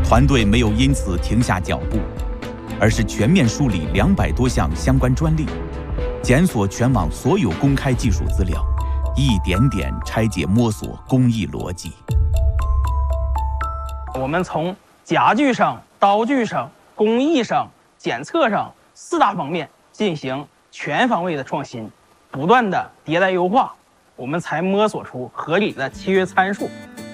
团队没有因此停下脚步，而是全面梳理200多项相关专利，检索全网所有公开技术资料，一点点拆解摸索工艺逻辑。 我们从家具上、刀具上、工艺上、检测上4大方面进行全方位的创新，不断的迭代优化，我们才摸索出合理的契约参数。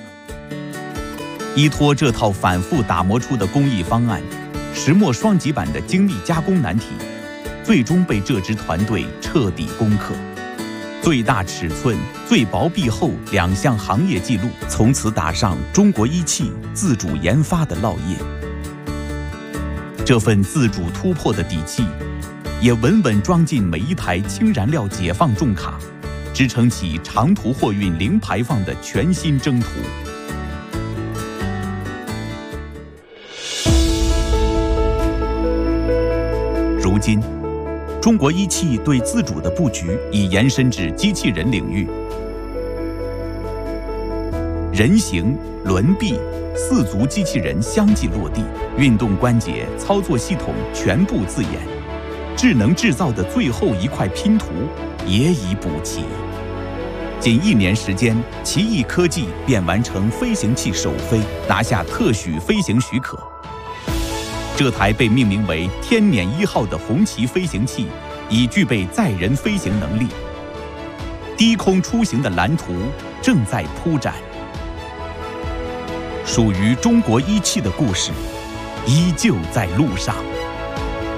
依托这套反复打磨出的工艺方案，石墨双极板的精密加工难题，最终被这支团队彻底攻克。最大尺寸、最薄壁厚2项行业纪录，从此打上中国一汽自主研发的烙印。这份自主突破的底气，也稳稳装进每一台氢燃料解放重卡，支撑起长途货运零排放的全新征途。如今，中国一汽对自主的布局已延伸至机器人领域，人形、轮臂、4足机器人相继落地，运动关节、操作系统全部自研，智能制造的最后一块拼图也已补齐。仅1年时间，奇异科技便完成飞行器首飞，拿下特许飞行许可。这台被命名为“天辇1号”的红旗飞行器已具备载人飞行能力，低空出行的蓝图正在铺展。属于中国一汽的故事依旧在路上。